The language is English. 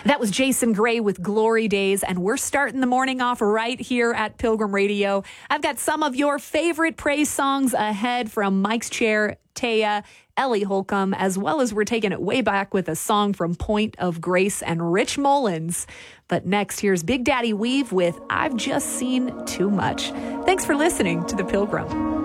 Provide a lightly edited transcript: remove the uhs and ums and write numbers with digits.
That was Jason Gray with Glory Days, and we're starting the morning off right here at Pilgrim Radio. I've got some of your favorite praise songs ahead from Mike's Chair, Taya, Ellie Holcomb, as well as we're taking it way back with a song from Point of Grace and Rich Mullins. But next, here's Big Daddy Weave with I've Just Seen Too Much. Thanks for listening to The Pilgrim.